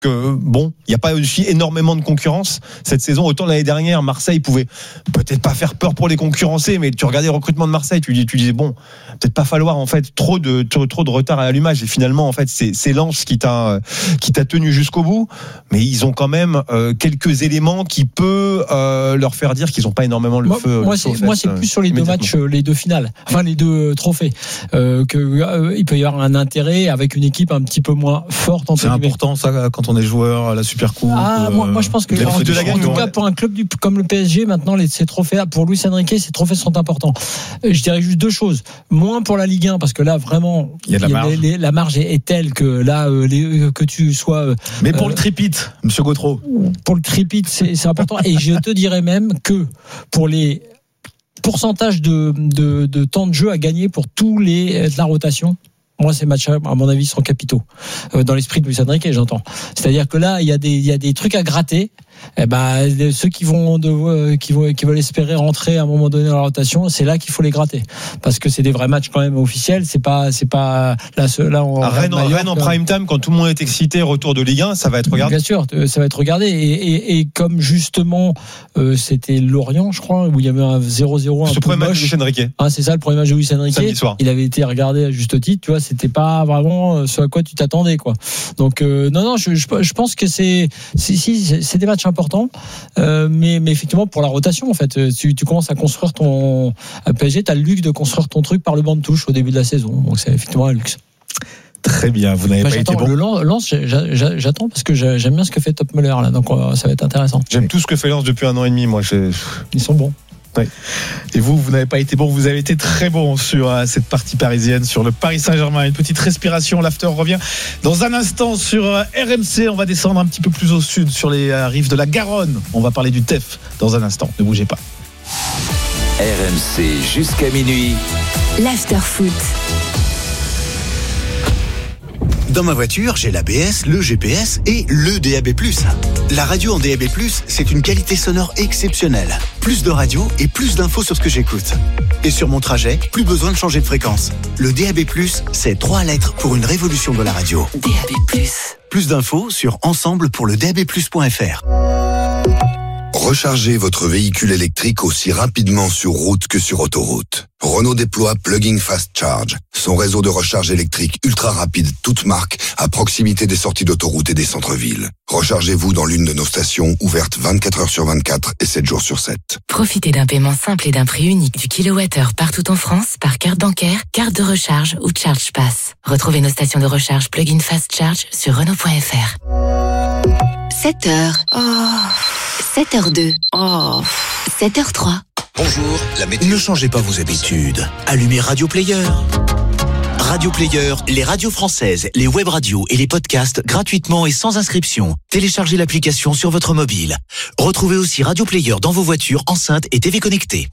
que bon, il n'y a pas aussi énormément de concurrence cette saison. Autant l'année dernière, Marseille pouvait peut-être pas faire peur pour les concurrencer, mais tu regardais le recrutement de Marseille, tu disais bon, peut-être pas falloir en fait trop de retard à l'allumage. Et finalement, en fait, c'est Lens qui t'a tenu jusqu'au bout. Mais ils ont quand même quelques éléments qui peut leur faire dire qu'ils n'ont pas énormément le feu. Moi, c'est plus sur les deux matchs, les deux finales, enfin les deux trophées, il peut y avoir un intérêt avec une équipe un petit peu moins forte. C'est important ça quand on est joueur à la Supercoupe. Moi je pense que en tout cas pour un club comme le PSG maintenant ces trophées pour Luis Enrique, ces trophées sont importants. Je dirais juste deux choses. Moins pour la Ligue 1 parce que là vraiment la marge est telle que là que tu sois. Mais pour le tripit, Monsieur Gautreau. Pour le tripit c'est important et je te dirais même que pour les pourcentage de temps de jeu à gagner pour tous la rotation. Moi, ces matchs, à mon avis, seront capitaux. Dans l'esprit de Luis Enrique, j'entends. C'est-à-dire que là, il y a des trucs à gratter. Eh ben, ceux qui veulent espérer rentrer à un moment donné dans la rotation, c'est là qu'il faut les gratter. Parce que c'est des vrais matchs quand même officiels. C'est pas là on Rennes en prime time, quand tout le monde est excité, retour de Ligue 1, ça va être regardé. Bien sûr, ça va être regardé. Et comme justement, c'était Lorient, je crois, où il y avait un 0-0. Ce premier match de Luis Enrique. C'est ça, le premier match de Luis Enrique. Samedi soir. Il avait été regardé à juste titre, tu vois, c'était pas vraiment ce à quoi tu t'attendais, quoi. Donc, non, je pense que c'est des matchs importants, mais effectivement pour la rotation en fait, tu commences à construire ton PSG, t'as le luxe de construire ton truc par le banc de touche au début de la saison, donc c'est effectivement un luxe. Très bien, vous n'avez pas été bon. Le Lens, j'attends parce que j'aime bien ce que fait Top Muller là, donc ça va être intéressant. J'aime tout ce que fait Lens depuis 1 an et demi, moi. Ils sont bons. Oui. Et vous n'avez pas été bon, vous avez été très bon sur cette partie parisienne, sur le Paris Saint-Germain. Une petite respiration, l'after revient dans un instant sur RMC. On va descendre un petit peu plus au sud, sur les rives de la Garonne. On va parler du TEF dans un instant, ne bougez pas. RMC jusqu'à minuit. L'after foot. Dans ma voiture, j'ai l'ABS, le GPS et le DAB+. La radio en DAB+, c'est une qualité sonore exceptionnelle. Plus de radio et plus d'infos sur ce que j'écoute. Et sur mon trajet, plus besoin de changer de fréquence. Le DAB+, c'est 3 lettres pour une révolution de la radio. DAB+. Plus d'infos sur ensemble-pour-le-DAB+.fr. Rechargez votre véhicule électrique aussi rapidement sur route que sur autoroute. Renault déploie Plug-in Fast Charge, son réseau de recharge électrique ultra rapide, toute marque, à proximité des sorties d'autoroute et des centres-villes. Rechargez-vous dans l'une de nos stations, ouvertes 24 heures sur 24 et 7 jours sur 7. Profitez d'un paiement simple et d'un prix unique du kilowattheure partout en France par carte bancaire, carte de recharge ou Charge Pass. Retrouvez nos stations de recharge Plug-in Fast Charge sur Renault.fr. 7h. 7h02. 7h03. Bonjour, la météo. Ne changez pas vos habitudes. Allumez Radio Player. Radio Player, les radios françaises, les web radios et les podcasts gratuitement et sans inscription. Téléchargez l'application sur votre mobile. Retrouvez aussi Radio Player dans vos voitures, enceintes et TV connectées.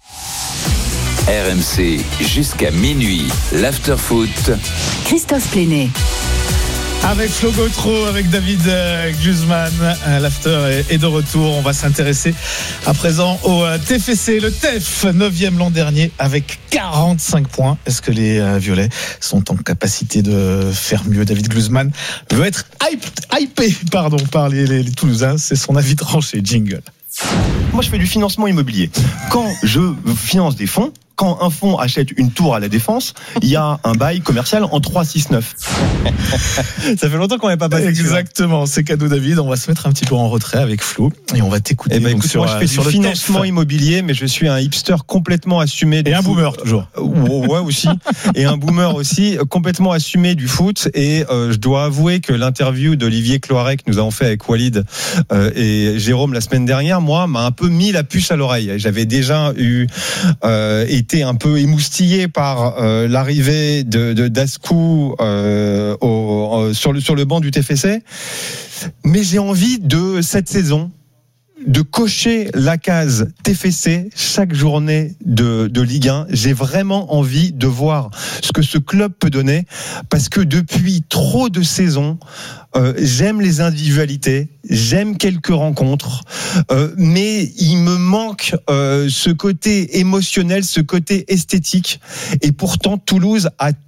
RMC jusqu'à minuit. L'after foot. Christophe Plénet. Avec Flo Gautreau, avec David Glusman, l'after est de retour. On va s'intéresser à présent au TFC, le TEF, 9e l'an dernier avec 45 points. Est-ce que les Violets sont en capacité de faire mieux? David Glusman veut être hypé par les Toulousains. C'est son avis tranché. Jingle. Moi, je fais du financement immobilier. Quand je finance des fonds, quand un fonds achète une tour à la Défense, il y a un bail commercial en 3-6-9. Ça fait longtemps qu'on n'avait pas passé. Exactement, c'est cadeau David. On va se mettre un petit peu en retrait avec Flo et on va t'écouter. Écoute, moi, je fais du financement immobilier, mais je suis un hipster complètement assumé. Et un boomer toujours. Ouais, aussi. Et un boomer aussi, complètement assumé du foot. Et je dois avouer que l'interview d'Olivier Cloarec que nous avons fait avec Walid et Jérôme la semaine dernière, moi, m'a un peu mis la puce à l'oreille. J'avais déjà été un peu émoustillé par l'arrivée de Daskou sur le banc du TFC, mais j'ai envie de cette saison de cocher la case TFC chaque journée de Ligue 1. J'ai vraiment envie de voir ce que ce club peut donner, parce que depuis trop de saisons, j'aime les individualités, j'aime quelques rencontres, mais il me manque ce côté émotionnel, ce côté esthétique. Et pourtant, Toulouse a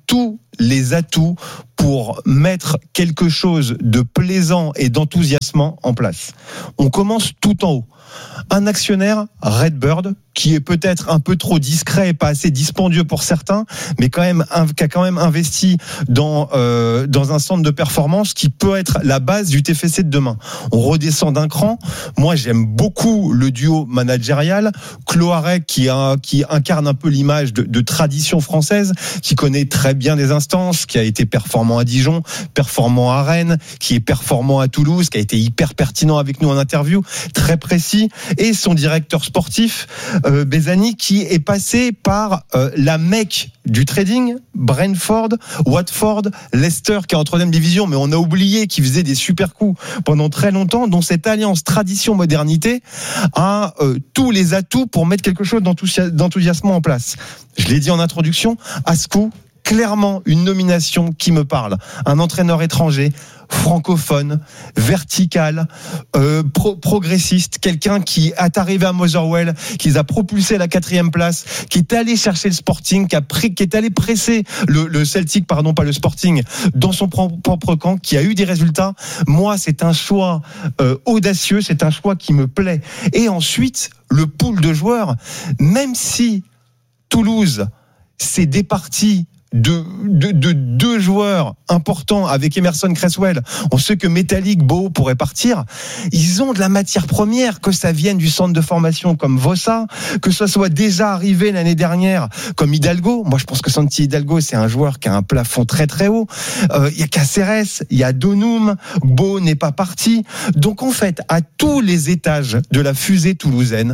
tous les atouts pour mettre quelque chose de plaisant et d'enthousiasmant en place. On commence tout en haut. Un actionnaire, Redbird, qui est peut-être un peu trop discret et pas assez dispendieux pour certains, mais qui a quand même investi dans un centre de performance qui peut être la base du TFC de demain. On redescend d'un cran. Moi, j'aime beaucoup le duo managérial. Cloarec, qui incarne un peu l'image de tradition française, qui connaît très bien les instances, qui a été performant à Dijon, performant à Rennes, qui est performant à Toulouse, qui a été hyper pertinent avec nous en interview, très précis, et son directeur sportif, Bézani, qui est passé par la Mecque du trading, Brentford, Watford, Leicester, qui est en 3e division, mais on a oublié qu'il faisait des super coups pendant très longtemps, dont cette alliance tradition-modernité a tous les atouts pour mettre quelque chose d'enthousiasmant en place. Je l'ai dit en introduction, Ascou, clairement une nomination qui me parle. Un entraîneur étranger, francophone, vertical, progressiste, quelqu'un qui est arrivé à Motherwell, qui les a propulsés à la 4e place, qui est allé chercher le Sporting, qui est allé presser le Celtic, pas le Sporting, dans son propre camp, qui a eu des résultats. Moi, c'est un choix audacieux, c'est un choix qui me plaît. Et ensuite, le pool de joueurs, même si Toulouse s'est départi de deux joueurs importants avec Emerson Cresswell, on sait que Metallic, Beau pourrait partir. Ils ont de la matière première, que ça vienne du centre de formation comme Vossa, que ça soit déjà arrivé l'année dernière comme Hidalgo. Moi, je pense que Santi Hidalgo, c'est un joueur qui a un plafond très très haut. Il y a Caceres, il y a Donum, Beau n'est pas parti. Donc en fait, à tous les étages de la fusée toulousaine,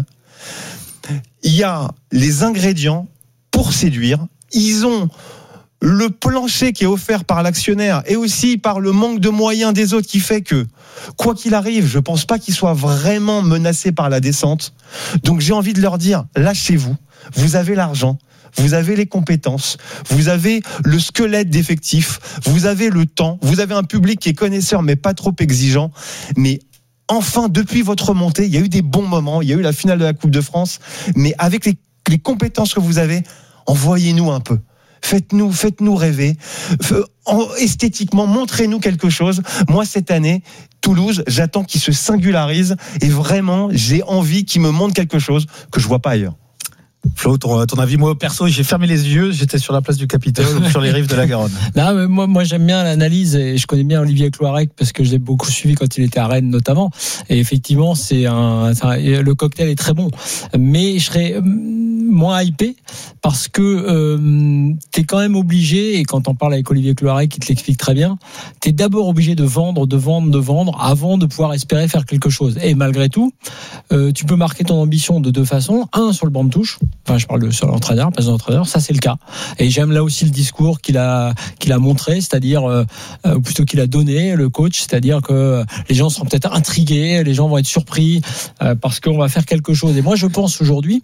il y a les ingrédients pour séduire. Ils ont le plancher qui est offert par l'actionnaire et aussi par le manque de moyens des autres qui fait que, quoi qu'il arrive, je pense pas qu'ils soient vraiment menacés par la descente. Donc j'ai envie de leur dire, lâchez-vous, vous avez l'argent, vous avez les compétences, vous avez le squelette d'effectifs, vous avez le temps, vous avez un public qui est connaisseur mais pas trop exigeant. Mais enfin, depuis votre montée, il y a eu des bons moments, il y a eu la finale de la Coupe de France, mais avec les compétences que vous avez, envoyez-nous un peu. Faites-nous rêver. Esthétiquement, montrez-nous quelque chose. Moi, cette année, Toulouse, j'attends qu'il se singularise et vraiment, j'ai envie qu'il me montre quelque chose que je vois pas ailleurs. Flo, ton avis? Moi, perso, j'ai fermé les yeux, j'étais sur la place du Capitole ou sur les rives de la Garonne. Non, mais moi, j'aime bien l'analyse et je connais bien Olivier Cloarec parce que je l'ai beaucoup suivi quand il était à Rennes notamment. Et effectivement, le cocktail est très bon. Mais je serais moins hypé parce que t'es quand même obligé, et quand on parle avec Olivier Cloarec, il te l'explique très bien, t'es d'abord obligé de vendre avant de pouvoir espérer faire quelque chose. Et malgré tout, tu peux marquer ton ambition de deux façons. Un, sur le banc de touche. Enfin, je parle sur l'entraîneur, place de l'entraîneur, ça c'est le cas. Et j'aime là aussi le discours qu'il a montré, c'est-à-dire plutôt qu'il a donné le coach, c'est-à-dire que les gens seront peut-être intrigués, les gens vont être surpris parce qu'on va faire quelque chose. Et moi, je pense aujourd'hui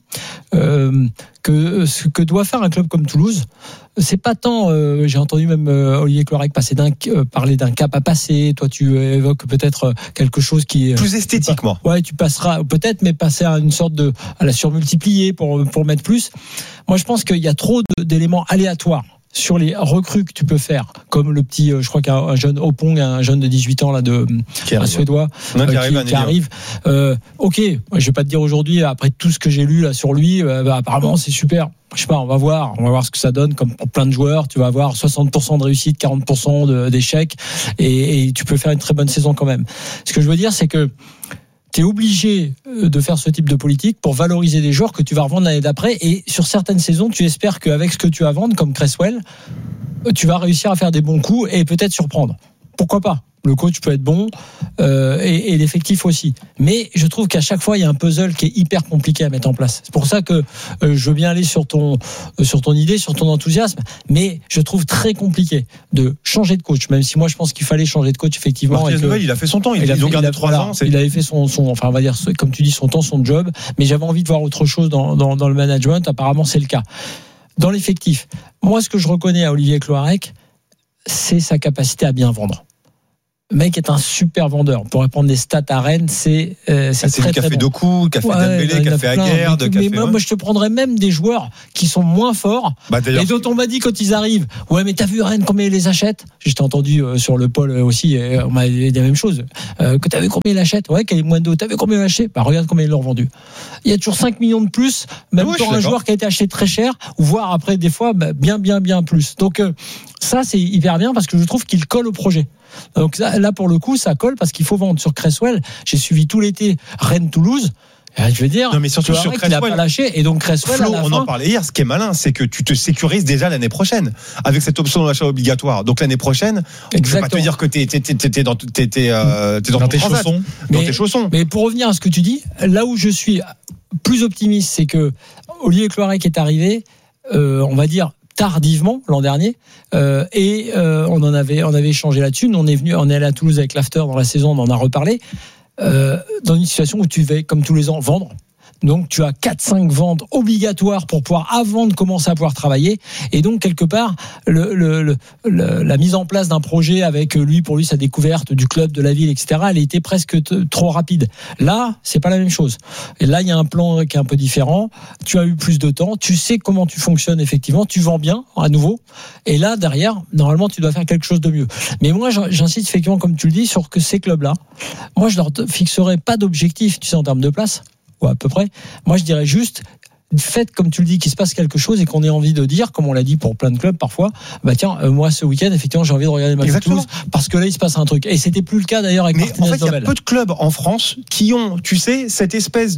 que ce que doit faire un club comme Toulouse, c'est pas tant. J'ai entendu même Olivier Cloarec parler d'un cap à passer. Toi, tu évoques peut-être quelque chose qui est plus esthétiquement. Ouais, tu passeras peut-être, mais passer à une sorte à la surmultiplier pour mettre plus. Moi, je pense qu'il y a trop d'éléments aléatoires sur les recrues que tu peux faire, comme le petit, je crois qu'un jeune Opong, un jeune de 18 ans là un Suédois qui arrive. Ok, je vais pas te dire aujourd'hui, après tout ce que j'ai lu là sur lui, apparemment c'est super. Je sais pas, on va voir ce que ça donne. Comme pour plein de joueurs, tu vas avoir 60% de réussite, 40% d'échecs, et tu peux faire une très bonne saison quand même. Ce que je veux dire, c'est que tu es obligé de faire ce type de politique pour valoriser des joueurs que tu vas revendre l'année d'après. Et sur certaines saisons, tu espères qu'avec ce que tu vas vendre, comme Cresswell, tu vas réussir à faire des bons coups et peut-être surprendre. Pourquoi pas ? Le coach peut être bon et l'effectif aussi. Mais je trouve qu'à chaque fois, il y a un puzzle qui est hyper compliqué à mettre en place. C'est pour ça que je veux bien aller sur ton idée, sur ton enthousiasme. Mais je trouve très compliqué de changer de coach, même si moi, je pense qu'il fallait changer de coach, effectivement. Il a fait son temps. Ils ont gardé 3 ans. Il avait fait son, enfin, on va dire, comme tu dis, son temps, son job. Mais j'avais envie de voir autre chose dans le management. Apparemment, c'est le cas. Dans l'effectif, moi, ce que je reconnais à Olivier Cloarec, c'est sa capacité à bien vendre. Le mec est un super vendeur. Pour répondre des stats à Rennes, c'est lui très, qui a très fait bon. Doku, qui a fait Dembélé, qui a fait Aguerd. Mais moi, je te prendrais même des joueurs qui sont moins forts et dont on m'a dit quand ils arrivent, ouais, mais t'as vu Rennes combien ils les achètent? J'ai entendu sur le pôle aussi, on m'a dit la même chose. Que t'as vu combien ils l'achètent? Ouais, qu'il y a moins d'eau. T'as vu combien ils l'achètent? Bah, regarde combien ils l'ont vendu. Il y a toujours 5 millions de plus, même pour un joueur qui a été acheté très cher, ou voire après des fois, bien plus. Donc, ça, c'est hyper bien parce que je trouve qu'il colle au projet. Donc là, pour le coup, ça colle parce qu'il faut vendre sur Cresswell. J'ai suivi tout l'été Rennes-Toulouse. Je veux dire, non, mais surtout sur Cresswell, il n'a pas lâché. Et donc Cresswell, Flo, à la on fin, en parlait hier. Ce qui est malin, c'est que tu te sécurises déjà l'année prochaine avec cette option d'achat obligatoire. Donc l'année prochaine, je vais pas te dire que t'étais dans tes chaussons. Dans tes chaussons. Mais pour revenir à ce que tu dis, là où je suis plus optimiste, c'est que Olivier Cloirec est arrivé, on va dire tardivement l'an dernier, et on avait échangé là-dessus. Nous, on est allé à Toulouse avec l'After dans la saison, on en a reparlé. Dans une situation où tu vas, comme tous les ans, vendre. Donc tu as 4-5 ventes obligatoires pour pouvoir, avant de commencer à pouvoir travailler. Et donc quelque part, la mise en place d'un projet avec pour lui sa découverte du club, de la ville, etc. Elle a été presque trop rapide. Là, c'est pas la même chose. Et là, il y a un plan qui est un peu différent. Tu as eu plus de temps. Tu sais comment tu fonctionnes effectivement. Tu vends bien à nouveau. Et là, derrière, normalement, tu dois faire quelque chose de mieux. Mais moi, j'insiste effectivement, comme tu le dis, sur que ces clubs-là, moi, je leur fixerais pas d'objectif, tu sais, en termes de place. Ou à peu près. Moi, je dirais juste, faites comme tu le dis, qu'il se passe quelque chose et qu'on ait envie de dire, comme on l'a dit pour plein de clubs parfois, tiens, moi ce week-end, effectivement, j'ai envie de regarder le match de Toulouse parce que là, il se passe un truc. Et c'était plus le cas d'ailleurs avec Martinez. En fait, il y a peu de clubs en France qui ont, tu sais, cette espèce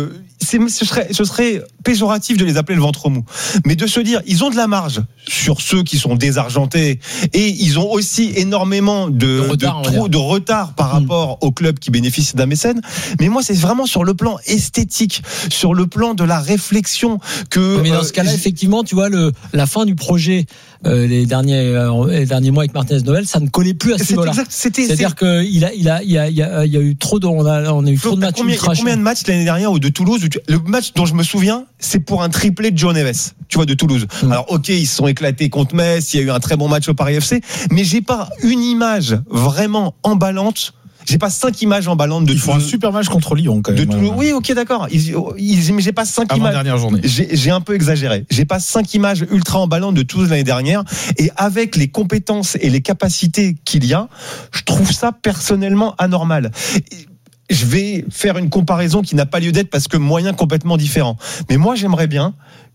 ce serait péjoratif de les appeler le ventre mou, mais de se dire ils ont de la marge sur ceux qui sont désargentés et ils ont aussi énormément de retard par rapport aux clubs qui bénéficient d'un mécène. Mais moi, c'est vraiment sur le plan esthétique, sur le plan de la réflexion que. Mais dans ce cas-là, effectivement, tu vois la fin du projet. Les derniers mois avec Martinez Noël, ça ne collait plus à ce niveau-là. C'est-à-dire qu'il y a eu trop on a eu trop de matchs. Combien de matchs l'année dernière ou de Toulouse? Le match dont je me souviens, c'est pour un triplé de Joe Neves, tu vois, de Toulouse. Alors, ok, ils se sont éclatés contre Metz, il y a eu un très bon match au Paris FC, mais j'ai pas une image vraiment emballante. J'ai pas 5 images emballantes de Toulouse. Ils font un super match contre Lyon, quand même. De Toulouse. Oui, ok, d'accord. Mais j'ai pas 5 images. Dernière journée. J'ai un peu exagéré. J'ai pas 5 images ultra emballantes de Toulouse l'année dernière. Et avec les compétences et les capacités qu'il y a, je trouve ça personnellement anormal. Je vais faire une comparaison qui n'a pas lieu d'être parce que moyen complètement différent. Mais moi, j'aimerais bien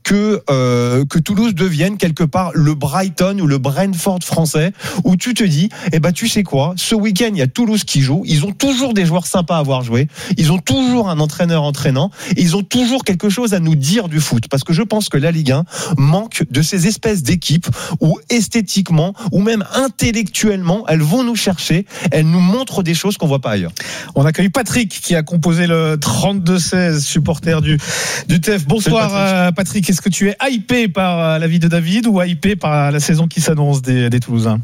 que Toulouse devienne quelque part le Brighton ou le Brentford français, où tu te dis, tu sais quoi, ce week-end il y a Toulouse qui joue, ils ont toujours des joueurs sympas à avoir joué, ils ont toujours un entraîneur entraînant, et ils ont toujours quelque chose à nous dire du foot, parce que je pense que la Ligue 1 manque de ces espèces d'équipes où esthétiquement ou même intellectuellement elles vont nous chercher, elles nous montrent des choses qu'on voit pas ailleurs. On accueille Patrick qui a composé le 32-16, supporter du TEF. Bonsoir Patrick. Est-ce que tu es hypé par la vie de David ou hypé par la saison qui s'annonce des Toulousains?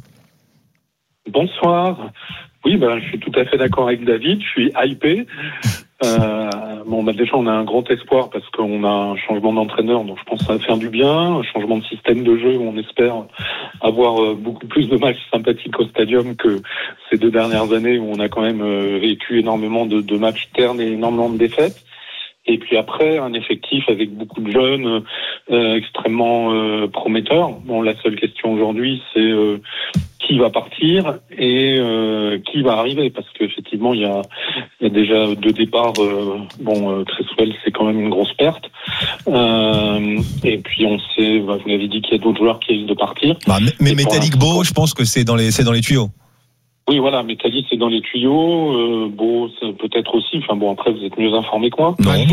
Bonsoir. Oui, je suis tout à fait d'accord avec David. Je suis hypé. Déjà, on a un grand espoir parce qu'on a un changement d'entraîneur, donc je pense que ça va faire du bien. Un changement de système de jeu où on espère avoir beaucoup plus de matchs sympathiques au stadium que ces 2 dernières années où on a quand même vécu énormément de matchs ternes et énormément de défaites. Et puis après, un effectif avec beaucoup de jeunes extrêmement prometteurs. La seule question aujourd'hui, c'est qui va partir et qui va arriver. Parce qu'effectivement, il y a déjà 2 départs. Cresswell, c'est quand même une grosse perte. Et puis on sait, vous l'avez dit, qu'il y a d'autres joueurs qui risquent de partir. Mais Métallique Beau, je pense que c'est dans les tuyaux. Oui, voilà, Métallique, c'est dans les tuyaux. Beau, peut-être aussi. Après, vous êtes mieux informés que moi.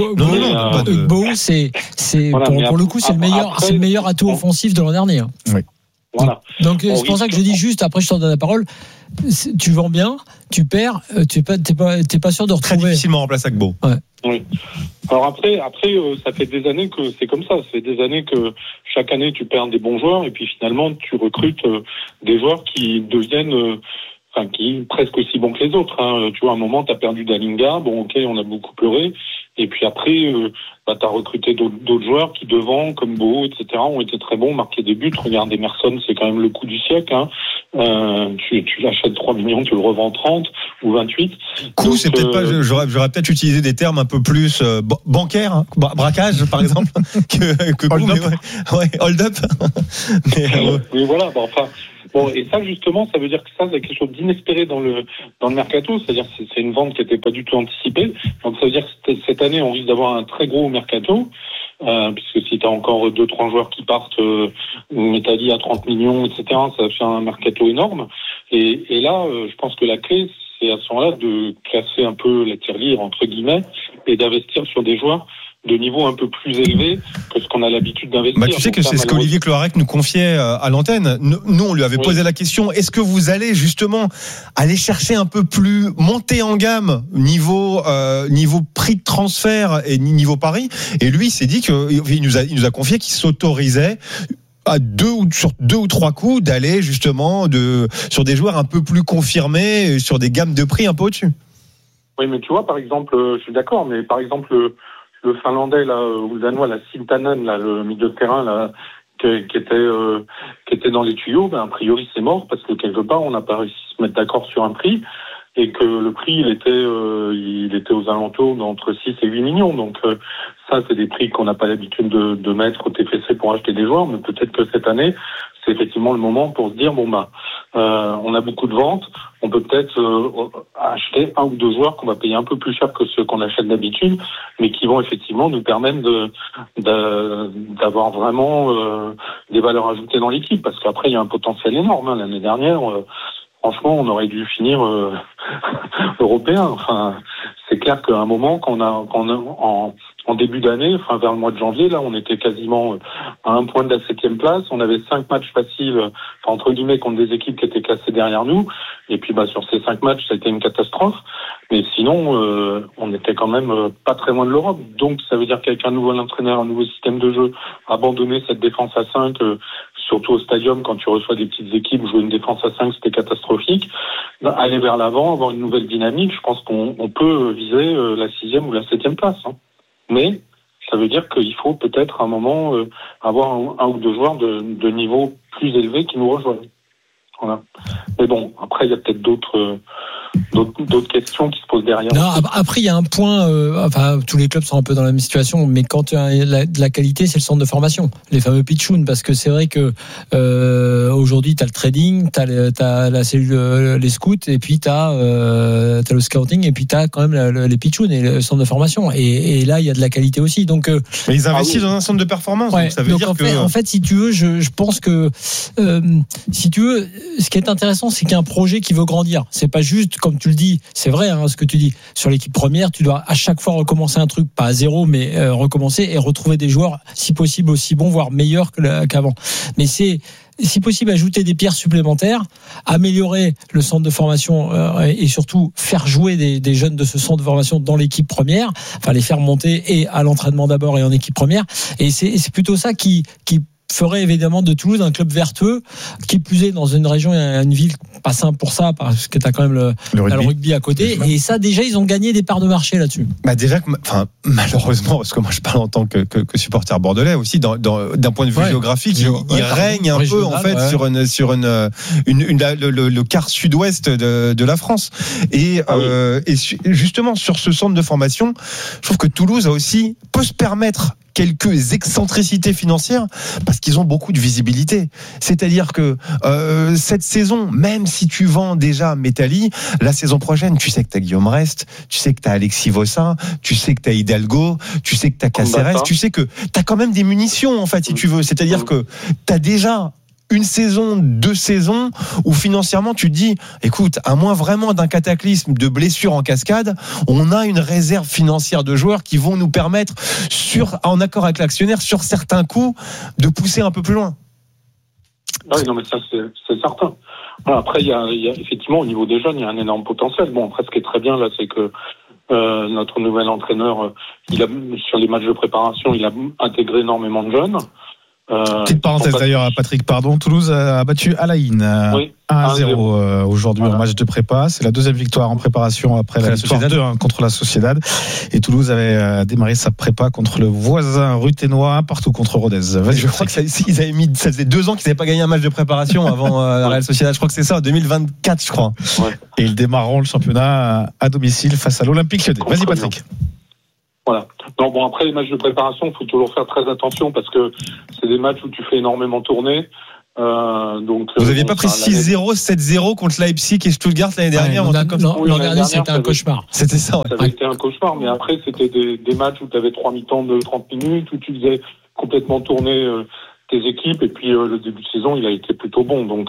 Beau, c'est pour le coup, c'est le meilleur atout offensif de l'an dernier. Oui. Voilà. Donc c'est pour ça que je dis juste. Après, je t'en donne la parole. Tu vends bien, tu perds, t'es pas sûr de retrouver. Très difficilement remplaçable Beau. Ouais. Oui. Alors après, ça fait des années que c'est comme ça. Ça fait des années que chaque année tu perds des bons joueurs et puis finalement tu recrutes des joueurs qui deviennent qui presque aussi bons que les autres. Tu vois, à un moment, t'as perdu Dalinga. On a beaucoup pleuré. Et puis après, t'as recruté d'autres joueurs qui, devant, comme Beau, etc., ont été très bons, marqué des buts. Regarde, Emerson, c'est quand même le coup du siècle. tu l'achètes 3 millions, tu le revends 30 ou 28. Coût, Donc, c'est peut-être pas. J'aurais peut-être utilisé des termes un peu plus bancaires, hein, braquage par exemple, que hold up. Ouais, hold up. Mais voilà, enfin. Bon, et ça, justement, ça veut dire que ça, c'est quelque chose d'inespéré dans le mercato. C'est-à-dire que c'est une vente qui n'était pas du tout anticipée. Donc, ça veut dire que cette année, on risque d'avoir un très gros mercato. Puisque si tu as encore 2-3 joueurs qui partent, Metalli à 30 millions, etc., ça fait un mercato énorme. Et là, je pense que la clé, c'est à ce moment-là de classer un peu la tirelire, entre guillemets, et d'investir sur des joueurs de niveau un peu plus élevé que ce qu'on a l'habitude d'investir. Tu sais que c'est ce qu'Olivier Cloarec nous confiait à l'antenne. Nous, on lui avait posé la question, est-ce que vous allez justement aller chercher un peu plus, monter en gamme niveau prix de transfert et niveau pari? Et lui, il s'est dit il nous a confié qu'il s'autorisait sur 2 ou 3 coups d'aller justement sur des joueurs un peu plus confirmés, sur des gammes de prix un peu au-dessus. Oui, mais tu vois, par exemple, je suis d'accord, mais par exemple, le Finlandais, là, ou le Danois, la Siltanen, là, le milieu de terrain, là, qui était dans les tuyaux, a priori, c'est mort, parce que quelque part, on n'a pas réussi à se mettre d'accord sur un prix, et que le prix, il était aux alentours d'entre 6 et 8 millions. Donc, ça, c'est des prix qu'on n'a pas l'habitude de mettre au TFC pour acheter des joueurs, mais peut-être que cette année, c'est effectivement le moment pour se dire, on a beaucoup de ventes, on peut peut-être acheter 1 ou 2 joueurs qu'on va payer un peu plus cher que ceux qu'on achète d'habitude, mais qui vont effectivement nous permettre d'avoir vraiment des valeurs ajoutées dans l'équipe, parce qu'après, il y a un potentiel énorme. L'année dernière, franchement, on aurait dû finir européen. Enfin, c'est clair qu'à un moment, en début d'année, vers le mois de janvier, là, on était quasiment à 1 point de la 7e place. On avait 5 matchs faciles, entre guillemets, contre des équipes qui étaient classées derrière nous. Et puis, sur ces 5 matchs, ça a été une catastrophe. Mais sinon, on était quand même pas très loin de l'Europe. Donc, ça veut dire qu'avec un nouvel entraîneur, un nouveau système de jeu, abandonner cette défense à 5, surtout au stadium, quand tu reçois des petites équipes, jouer une défense à 5, c'était catastrophique. Aller vers l'avant, avoir une nouvelle dynamique, je pense qu'on peut viser la 6e ou la 7e place. Mais ça veut dire qu'il faut peut-être à un moment avoir 1 ou 2 joueurs de niveau plus élevé qui nous rejoignent. Voilà. Mais bon, après, il y a peut-être d'autres questions qui se posent derrière. Non, après, il y a un point, tous les clubs sont un peu dans la même situation, mais quand tu as de la qualité, c'est le centre de formation, les fameux pitchouns, parce que c'est vrai que aujourd'hui, tu as le trading, tu as la cellule, les scouts, et puis tu as le scouting, et puis tu as quand même les pitchouns et le centre de formation. Et là, il y a de la qualité aussi. Donc, mais ils investissent dans un centre de performance, donc ça veut dire en fait, si tu veux, je pense que si tu veux, ce qui est intéressant, c'est qu'il y a un projet qui veut grandir. C'est pas juste, comme tu le dis, c'est vrai ce que tu dis, sur l'équipe première, tu dois à chaque fois recommencer un truc, pas à zéro, mais recommencer et retrouver des joueurs, si possible, aussi bons, voire meilleurs qu'avant. Mais c'est, si possible, ajouter des pierres supplémentaires, améliorer le centre de formation et surtout faire jouer des jeunes de ce centre de formation dans l'équipe première, les faire monter et à l'entraînement d'abord et en équipe première. Et c'est plutôt ça qui ferait évidemment de Toulouse un club vertueux, qui plus est dans une région, une ville pas simple pour ça, parce que t'as quand même le rugby à côté, et ça déjà ils ont gagné des parts de marché là-dessus. Déjà, malheureusement, parce que moi je parle en tant que supporter bordelais aussi, d'un point de vue géographique, il règne un peu en fait sur le quart sud-ouest de la France, et justement sur ce centre de formation, je trouve que Toulouse peut se permettre quelques excentricités financières parce qu'ils ont beaucoup de visibilité. C'est-à-dire que cette saison, même si tu vends déjà Metalli, la saison prochaine, tu sais que tu as Guillaume Rest, tu sais que tu as Alexis Vossa, tu sais que tu as Hidalgo, tu sais que tu as Caceres, tu sais que tu as quand même des munitions en fait, si tu veux. C'est-à-dire que tu as déjà 1 saison, 2 saisons où financièrement tu te dis, écoute, à moins vraiment d'un cataclysme de blessures en cascade, on a une réserve financière de joueurs qui vont nous permettre, en accord avec l'actionnaire, sur certains coups, de pousser un peu plus loin. Oui, non, mais ça c'est certain. Voilà, après, il y a effectivement au niveau des jeunes, il y a un énorme potentiel. Bon, après, ce qui est très bien là, c'est que notre nouvel entraîneur, sur les matchs de préparation, il a intégré énormément de jeunes. Petite parenthèse d'ailleurs, Patrick, pardon. Toulouse a battu Alain 1-0 aujourd'hui en match de prépa. C'est la deuxième victoire en préparation après la victoire 2-1 contre la Sociedad. Et Toulouse avait démarré sa prépa contre le voisin ruténois, partout contre Rodez. Je crois que ça faisait 2 ans qu'ils n'avaient pas gagné un match de préparation avant la Real Sociedad. Je crois que c'est ça, en 2024, je crois. Ouais. Et ils démarreront le championnat à domicile face à l'Olympique Lyonnais. Vas-y, Patrick. Voilà. Non, bon, après les matchs de préparation, il faut toujours faire très attention parce que c'est des matchs où tu fais énormément tourner. Donc, vous n'aviez pas pris 6-0, 7-0 contre Leipzig et Stuttgart l'année dernière? L'an dernier, c'était un cauchemar. C'était ça, Ça avait été un cauchemar, mais après, c'était des matchs où tu avais 3 mi-temps de 30 minutes, où tu faisais complètement tourner tes équipes, et puis le début de saison, il a été plutôt bon. Donc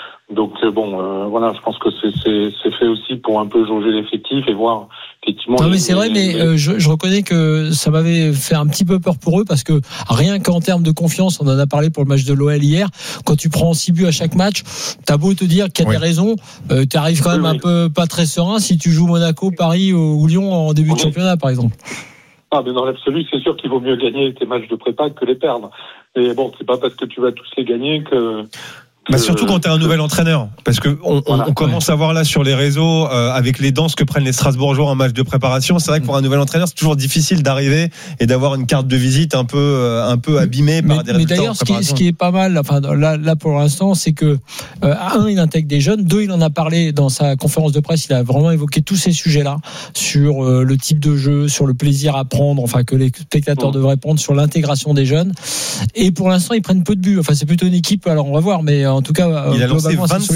voilà, je pense que c'est fait aussi pour un peu jauger l'effectif et voir effectivement. Non mais c'est vrai, mais je reconnais que ça m'avait fait un petit peu peur pour eux parce que rien qu'en termes de confiance, on en a parlé pour le match de l'OL hier, quand tu prends 6 buts à chaque match, t'as beau te dire qu'il y a des raisons, tu arrives quand même un peu pas très serein si tu joues Monaco, Paris ou Lyon en début de championnat par exemple. Ah, mais dans l'absolu, c'est sûr qu'il vaut mieux gagner tes matchs de prépa que les perdre. Mais bon, c'est pas parce que tu vas tous les gagner que... surtout quand tu as un nouvel entraîneur, parce que on commence à voir là sur les réseaux avec les danses que prennent les Strasbourgeois en match de préparation. C'est vrai que pour un nouvel entraîneur, c'est toujours difficile d'arriver et d'avoir une carte de visite un peu abîmée par des résultats. Mais d'ailleurs, ce qui est pas mal, enfin là pour l'instant, c'est que il intègre des jeunes. 2, il en a parlé dans sa conférence de presse. Il a vraiment évoqué tous ces sujets-là sur le type de jeu, sur le plaisir à prendre, enfin que les spectateurs devraient prendre, sur l'intégration des jeunes. Et pour l'instant, ils prennent peu de buts. Enfin, c'est plutôt une équipe. Alors on va voir, mais en tout cas, il a lancé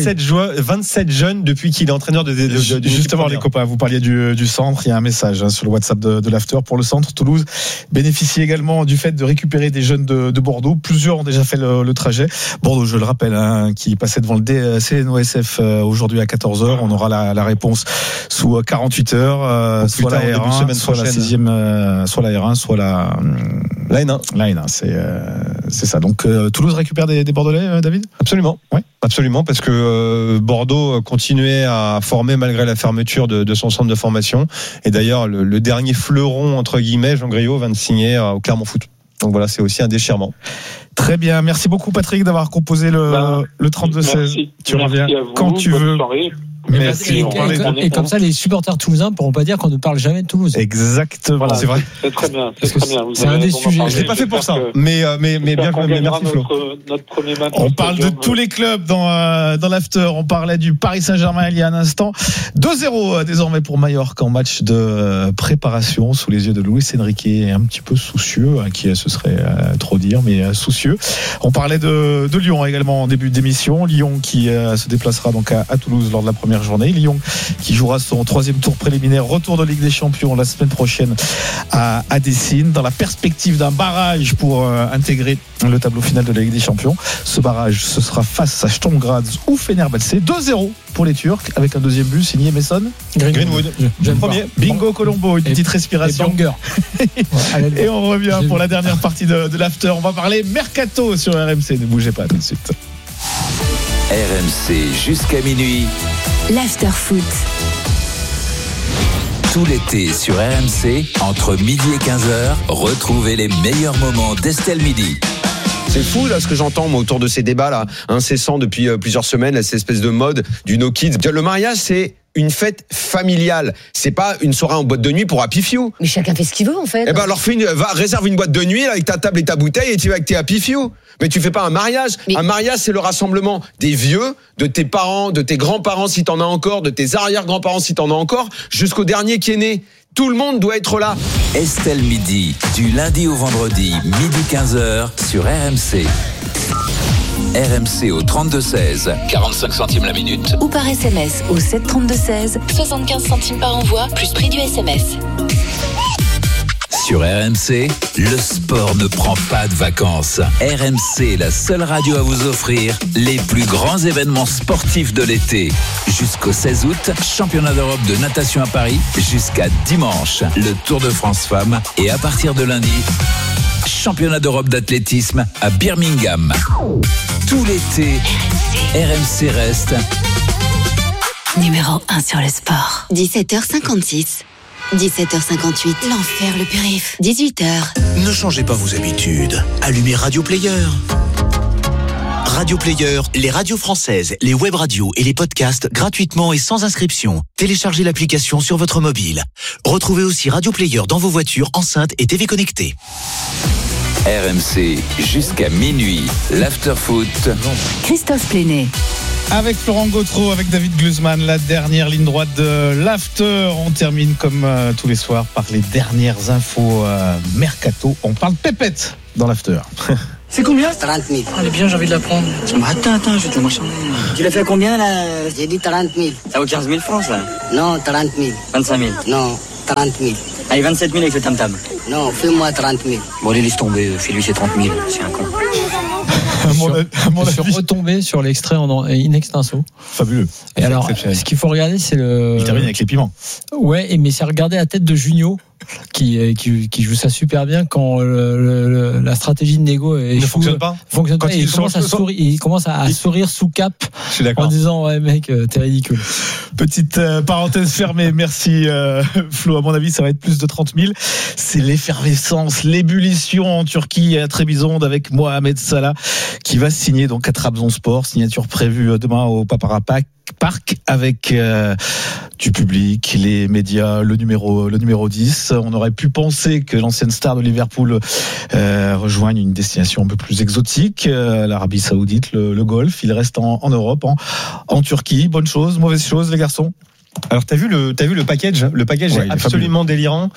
27 jeunes depuis qu'il est entraîneur de justement les copains, vous parliez du centre, il y a un message sur le WhatsApp de l'After pour le centre. Toulouse bénéficie également du fait de récupérer des jeunes de Bordeaux. Plusieurs ont déjà fait le trajet. Bordeaux, je le rappelle, qui passait devant le CNOSF aujourd'hui à 14h. On aura la réponse sous 48 heures, soit la R1, soit la 6e, soit la R1, soit la N1. La N1, c'est ça. Donc Toulouse récupère des Bordelais, David ? Absolument. Oui, absolument, parce que Bordeaux continuait à former malgré la fermeture de son centre de formation. Et d'ailleurs, le dernier fleuron, entre guillemets, Jean Griot, vient de signer au Clermont Foot. Donc voilà, c'est aussi un déchirement. Très bien, merci beaucoup Patrick d'avoir composé le 32-16. Tu reviens quand tu veux. Merci. Et comme ça, les supporters toulousains ne pourront pas dire qu'on ne parle jamais de Toulouse. Exactement, voilà, c'est vrai. C'est très bien. C'est un des sujets. Je l'ai pas fait pour ça, mais bien, merci Flo. Notre premier match. On parle de tous les clubs dans l'after. On parlait du Paris Saint-Germain il y a un instant. 2-0 désormais pour Mallorca en match de préparation sous les yeux de Luis Enrique, un petit peu soucieux, qui ce serait trop dire, mais soucieux. On parlait de Lyon également en début d'émission. Lyon qui se déplacera donc à Toulouse lors de la première journée. Lyon qui jouera son 3e tour préliminaire, retour de Ligue des Champions la semaine prochaine à Dessine, dans la perspective d'un barrage pour intégrer le tableau final de la Ligue des Champions. Ce barrage, ce sera face à Sturm Graz ou Fenerbahçe. 2-0 pour les Turcs, avec un deuxième but signé Mason Greenwood. Premier. Bingo Colombo, une petite respiration. Et on revient pour la dernière partie de l'after. On va parler mercato sur RMC. Ne bougez pas tout de suite. RMC jusqu'à minuit. L'after foot. Tout l'été sur RMC, entre midi et 15h, retrouvez les meilleurs moments d'Estelle Midi. C'est fou là ce que j'entends moi autour de ces débats là incessants depuis plusieurs semaines, là, cette espèce de mode du no kids. Le mariage c'est une fête familiale, c'est pas une soirée en boîte de nuit pour Happy Few. Mais chacun fait ce qu'il veut en fait. Eh ben alors réserve une boîte de nuit là, avec ta table et ta bouteille et tu vas avec tes Happy Few. Mais tu fais pas un mariage. Un mariage c'est le rassemblement des vieux, de tes parents, de tes grands-parents si t'en as encore, de tes arrière-grands-parents si t'en as encore, jusqu'au dernier qui est né. Tout le monde doit être là. Estelle Midi, du lundi au vendredi, midi 15h sur RMC. RMC au 32-16, 45 centimes la minute. Ou par SMS au 732-16, 75 centimes par envoi, plus prix du SMS. Sur RMC, le sport ne prend pas de vacances. RMC est la seule radio à vous offrir les plus grands événements sportifs de l'été. Jusqu'au 16 août, championnat d'Europe de natation à Paris. Jusqu'à dimanche, le Tour de France Femmes. Et à partir de lundi, championnat d'Europe d'athlétisme à Birmingham. Tout l'été, RMC reste numéro 1 sur le sport. 17h56. 17h58. L'enfer, le périph'. 18h. Ne changez pas vos habitudes. Allumez Radio Player. Radio Player, les radios françaises, les web radios et les podcasts gratuitement et sans inscription. Téléchargez l'application sur votre mobile. Retrouvez aussi Radio Player dans vos voitures, enceintes et TV connectées. RMC jusqu'à minuit. L'afterfoot. Christophe Plénet. Avec Florent Gautreau, avec David Gluzman, la dernière ligne droite de l'After. On termine comme tous les soirs par les dernières infos mercato. On parle pépette dans l'After. C'est combien? 30 000. Elle est bien, j'ai envie de la prendre. Attends, je vais te la marchander. Tu l'as fait à combien là? J'ai dit 30 000. Ça vaut 15 000 francs ça? Non, 30 000. 25 000. Non, 30 000. Allez, 27 000 avec le tam-tam. Non, fais-moi 30 000. Bon, allez, laisse tomber. Fais-lui ses 30 000. C'est un con. Je suis retombé sur l'extrait en in extenso. Fabuleux. Et alors, ce qu'il faut regarder, c'est le. Il termine avec les piments. Ouais, mais c'est regarder la tête de Junio qui joue ça super bien quand la stratégie de négo ne fonctionne pas. Et il commence à sourire sous cap. Je suis d'accord. En disant ouais mec, t'es ridicule. Petite parenthèse fermée. Merci Flo. À mon avis, ça va être plus de 30 000. C'est l'effervescence, l'ébullition en Turquie à Trabzon avec Mohamed Salah qui va signer donc à Trabzonspor. Signature prévue demain au Papara Park avec du public, les médias, le numéro 10. On aurait pu penser que l'ancienne star de Liverpool rejoigne une destination un peu plus exotique, l'Arabie Saoudite, le Golfe. Il reste en Europe, en Turquie. Bonne chose, mauvaise chose, les garçons? Alors t'as vu le package? Le package est absolument délirant.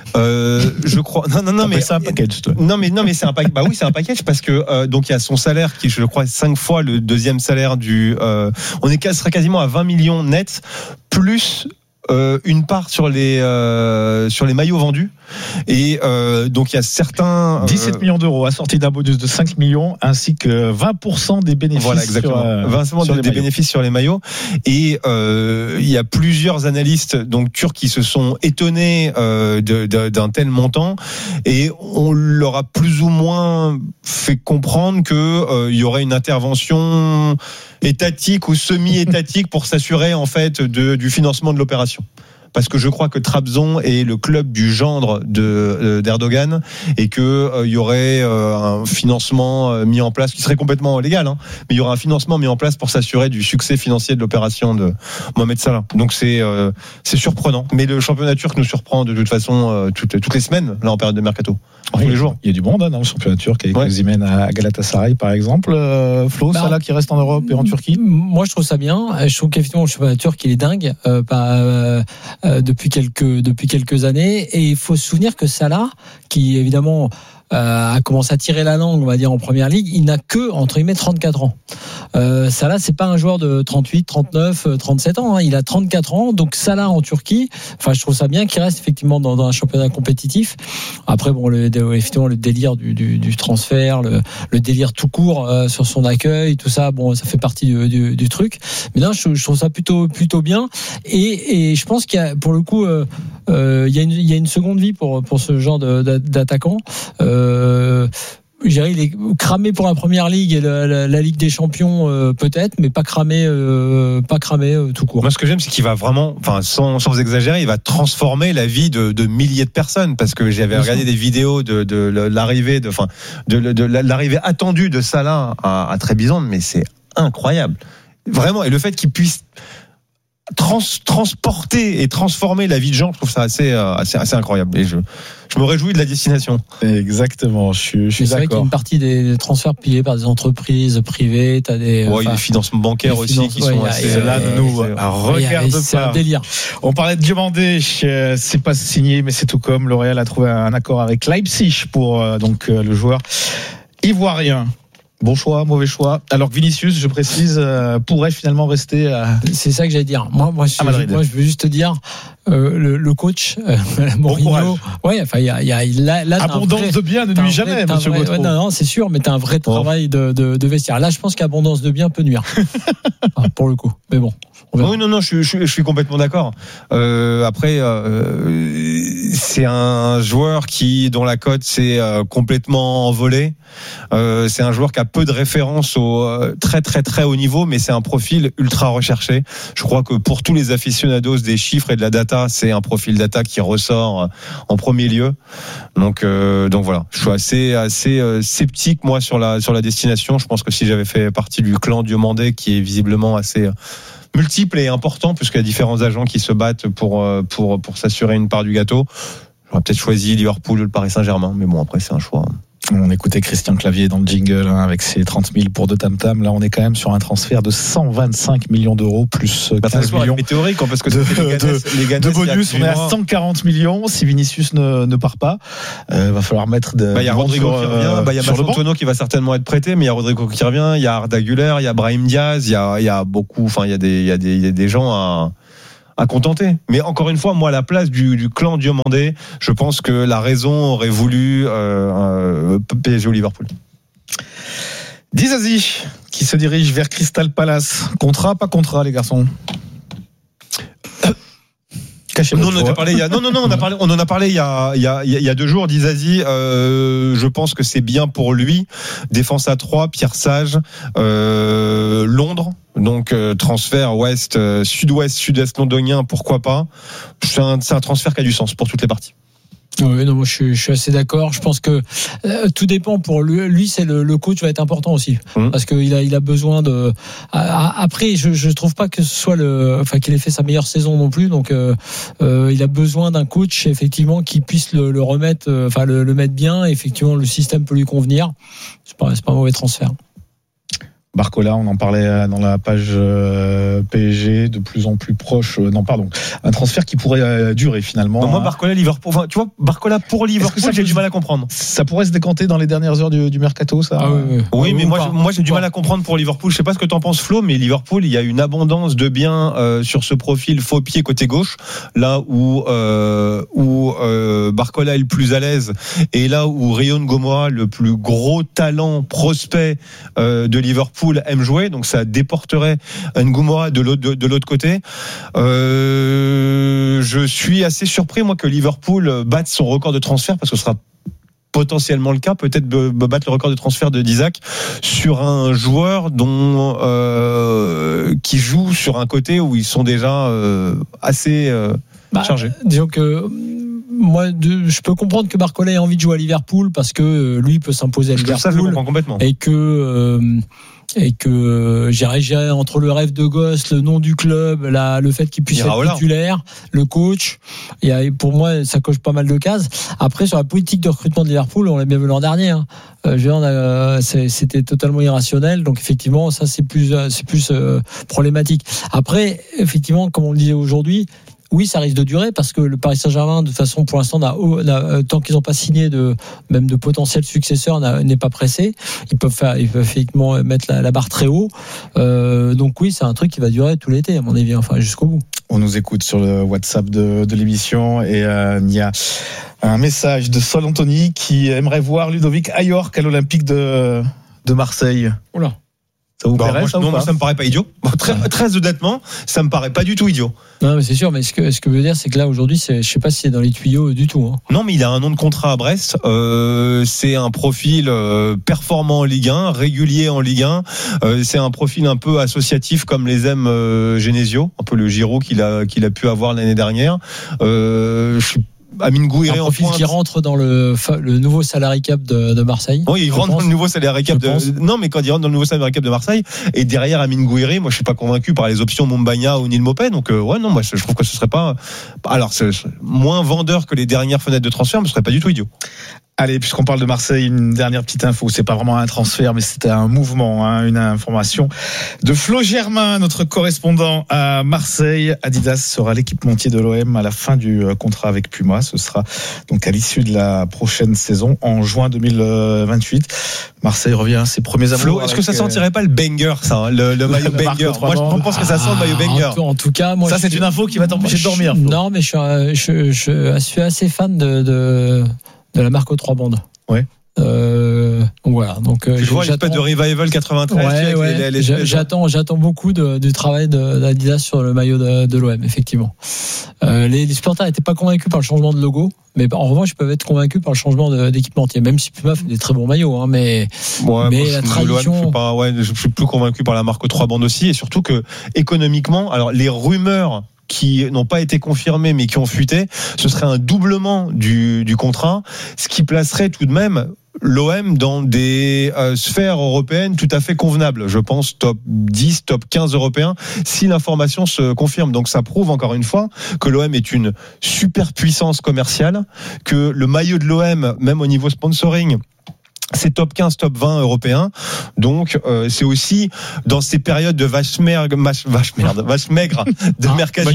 Je crois. Non mais c'est un package. Toi. Non mais c'est un package. Bah oui, c'est un package parce que donc il y a son salaire qui, je crois, 5 fois le deuxième salaire du. On sera quasiment à 20 millions net plus. Une part sur les maillots vendus et donc il y a certains 17 millions d'euros assortis d'un bonus de 5 millions ainsi que 20% des bénéfices. Voilà, exactement. 20% des bénéfices sur les maillots et il y a plusieurs analystes donc turcs qui se sont étonnés d'un tel montant et on leur a plus ou moins fait comprendre que il y aurait une intervention étatique ou semi-étatique pour s'assurer en fait du financement de l'opération. Parce que je crois que Trabzon est le club du gendre d'Erdogan et que il y aurait un financement mis en place qui serait complètement légal, hein, mais il y aurait un financement mis en place pour s'assurer du succès financier de l'opération de Mohamed Salah. Donc c'est surprenant, mais le championnat turc nous surprend de toute façon toutes les semaines là en période de mercato. Tous les jours. Il y a du monde dans le championnat turc avec Osimhen à Galatasaray par exemple. Flo, Salah qui reste en Europe et en Turquie. Moi je trouve ça bien. Je trouve qu'effectivement le championnat turc il est dingue. Depuis quelques années et il faut se souvenir que Salah qui évidemment a commencé à tirer la langue on va dire en première ligue, il n'a que entre guillemets 34 ans. Salah c'est pas un joueur de 38, 39, 37 ans, hein. Il a 34 ans donc Salah en Turquie, enfin je trouve ça bien qu'il reste effectivement dans un championnat compétitif. Après bon effectivement le délire du transfert, le délire tout court sur son accueil, tout ça bon ça fait partie du truc. Mais non je trouve ça plutôt bien et je pense qu'il y a pour le coup il y a une seconde vie pour ce genre d'attaquant. Je dirais il est cramé pour la première ligue et la Ligue des Champions peut-être, mais pas cramé tout court. Moi ce que j'aime c'est qu'il va vraiment, enfin sans exagérer, il va transformer la vie de milliers de personnes parce que j'avais regardé des vidéos de l'arrivée de l'arrivée attendue de Salah à Trabzon, mais c'est incroyable. Vraiment, et le fait qu'il puisse transporter et transformer la vie de gens, je trouve ça assez incroyable et je me réjouis de la destination. Exactement, je suis d'accord. C'est vrai qu'il y a une partie des transferts pillés par des entreprises privées, t'as des il y a des financements bancaires aussi qui sont assez là nous regarde pas. C'est un délire. On parlait de Diomandé, c'est pas signé mais c'est tout comme L'Oréal a trouvé un accord avec Leipzig pour donc le joueur ivoirien. Bon choix, mauvais choix. Alors que Vinicius, je précise, pourrait finalement rester à... C'est ça que j'allais dire. Moi, je veux juste te dire, le coach, Mourinho. Ouais, enfin, il y a là, abondance de biens ne nuit jamais, monsieur Gautreau. Non, c'est sûr, mais t'as un vrai travail de vestiaire. Là, je pense qu'abondance de biens peut nuire. Pour le coup. Mais bon. Oui, non, je suis complètement d'accord. Après, c'est un joueur dont la cote s'est complètement envolée. C'est un joueur qui a peu de références au très très très haut niveau, mais c'est un profil ultra recherché. Je crois que pour tous les aficionados des chiffres et de la data, c'est un profil data qui ressort en premier lieu. Donc voilà, je suis assez sceptique moi sur la destination. Je pense que si j'avais fait partie du clan Diomandé, qui est visiblement assez multiple et important, puisqu'il y a différents agents qui se battent pour s'assurer une part du gâteau, j'aurais peut-être choisi Liverpool ou le Paris Saint-Germain, mais bon, après c'est un choix. On écoutait Christian Clavier dans le jingle avec ses 30 000 pour 2 tam-tam. Là, on est quand même sur un transfert de 125 millions d'euros plus 15 millions théorique, parce que de bonus. On est à 140 millions si Vinicius ne part pas. Va falloir mettre il y a Rodrigo qui revient, il y a Mason Antonio qui va certainement être prêté, mais il y a Rodrigo qui revient, il y a Arda Güler, il y a Brahim Diaz, il y a beaucoup, enfin il y a des gens à contenter. Mais encore une fois, moi, à la place du clan Diomandé, je pense que la raison aurait voulu PSG ou Liverpool. Dizazi, qui se dirige vers Crystal Palace. Contrat, pas contrat, les garçons? Non, on en a parlé il y a 2 jours. Dizazi, je pense que c'est bien pour lui. Défense à 3, Pierre Sage, Londres. Donc transfert sud-ouest, sud-est londonien, pourquoi pas. C'est un transfert qui a du sens pour toutes les parties. Oui, non, moi je suis assez d'accord. Je pense que tout dépend pour lui. Lui, c'est le coach va être important aussi, parce qu'il a besoin de. Après, je trouve pas que ce soit qu'il ait fait sa meilleure saison non plus. Donc, il a besoin d'un coach effectivement qui puisse le remettre, le mettre bien. Effectivement, le système peut lui convenir. C'est pas un mauvais transfert. Barcola, on en parlait dans la page PSG, de plus en plus proche. Un transfert qui pourrait durer finalement. Non, moi, Barcola, Liverpool. Enfin, tu vois, Barcola pour Liverpool, j'ai du mal à comprendre. Ça pourrait se décanter dans les dernières heures du mercato, ça. Oui, mais moi, j'ai du mal à comprendre pour Liverpool. Je sais pas ce que t'en penses, Flo, mais Liverpool, il y a une abondance de biens sur ce profil faux pied côté gauche, là où Barcola est le plus à l'aise, et là où Rion Gomora, le plus gros talent prospect de Liverpool, aime jouer, donc ça déporterait Ngumora de l'autre côté. Je suis assez surpris moi que Liverpool batte son record de transfert, parce que ce sera potentiellement le cas, peut-être battre le record de transfert de d'Isaac sur un joueur qui joue sur un côté où ils sont déjà assez chargés. Disons que moi, je peux comprendre que Barcola ait envie de jouer à Liverpool, parce que lui peut s'imposer à Liverpool. Ça, je le comprends complètement. Et que j'irais entre le rêve de gosse, le nom du club, le fait qu'il puisse être titulaire, le coach, pour moi ça coche pas mal de cases. Après, sur la politique de recrutement de Liverpool, on l'a bien vu l'an dernier, c'était totalement irrationnel, donc effectivement ça c'est plus problématique. Après, effectivement, comme on le disait aujourd'hui, oui, ça risque de durer, parce que le Paris Saint-Germain, de toute façon, pour l'instant, tant qu'ils n'ont pas signé de potentiels successeurs, n'est pas pressé. Ils peuvent effectivement mettre la barre très haut. Donc oui, c'est un truc qui va durer tout l'été, à mon avis, jusqu'au bout. On nous écoute sur le WhatsApp de l'émission, et il y a un message de Sol Anthony qui aimerait voir Ludovic Ayork à l'Olympique de Marseille. Oula. Ça vous plairait, moi, ça me paraît pas idiot. Très honnêtement, ça me paraît pas du tout idiot. Non, mais c'est sûr. Mais ce que je veux dire, c'est que là aujourd'hui, je sais pas si c'est dans les tuyaux du tout. Non, mais il a un an de contrat à Brest. C'est un profil performant en Ligue 1, régulier en Ligue 1. C'est un profil un peu associatif, comme les aime Genesio, un peu le Giroud qu'il a pu avoir l'année dernière. Je suis Amine Gouiri en profil qui rentre dans le nouveau salary cap de Marseille. Oui, il rentre dans le nouveau salary cap non, mais quand il rentre dans le nouveau salary cap de Marseille, et derrière Amine Gouiri, moi je suis pas convaincu par les options Mumbagna ou Neil Maupay, donc moi je trouve que ce serait pas, alors c'est moins vendeur que les dernières fenêtres de transfert, mais ce serait pas du tout idiot. Allez, puisqu'on parle de Marseille, une dernière petite info. C'est pas vraiment un transfert, mais c'était un mouvement, une information de Flo Germain, notre correspondant à Marseille. Adidas sera l'équipementier de l'OM à la fin du contrat avec Puma. Ce sera donc à l'issue de la prochaine saison, en juin 2028. Marseille revient à ses premiers amours. Flo, est-ce que ça sentirait pas le banger, ça, le maillot banger? Moi, je pense que ça sent le maillot banger. En tout cas, moi, ça, c'est une info qui va t'empêcher de dormir. Flo. Non, mais je suis assez fan de la marque aux 3 bandes. Ouais. Voilà. Donc, je vois l'espèce de revival 93. J'attends beaucoup du travail d'Adidas sur le maillot de l'OM, effectivement. Les supporters n'étaient pas convaincus par le changement de logo, mais en revanche, ils peuvent être convaincus par le changement d'équipementier. Même si Puma fait des très bons maillots, hein, mais la tradition. Je suis plus convaincu par la marque aux 3 bandes aussi, et surtout que économiquement, alors les rumeurs qui n'ont pas été confirmés mais qui ont fuité, ce serait un doublement du contrat, ce qui placerait tout de même l'OM dans des sphères européennes tout à fait convenables. Je pense top 10, top 15 européens, si l'information se confirme. Donc ça prouve encore une fois que l'OM est une super puissance commerciale, que le maillot de l'OM, même au niveau sponsoring, c'est top 15, top 20 européens. Donc, c'est aussi dans ces périodes de vache maigre de mercato,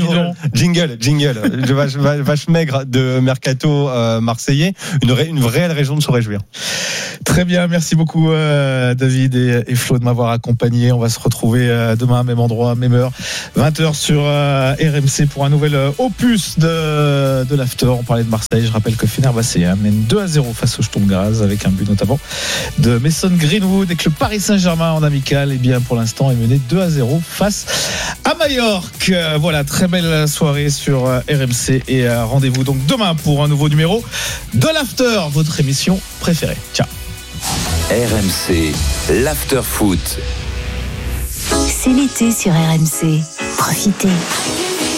vache maigre de mercato marseillais, une réelle raison de se réjouir. Très bien, merci beaucoup David et Flo de m'avoir accompagné. On va se retrouver demain, même endroit, même heure, 20h sur RMC pour un nouvel opus de l'After. On parlait de Marseille. Je rappelle que Fenerbahçe mène 2-0 face au Sturm Graz avec un but notamment de Mason Greenwood, et que le Paris Saint-Germain en amical, et bien pour l'instant est mené 2-0 face à Majorque. Voilà, très belle soirée sur RMC et rendez-vous donc demain pour un nouveau numéro de l'After, votre émission préférée. Ciao. RMC, l'After Foot. C'est l'été sur RMC. Profitez.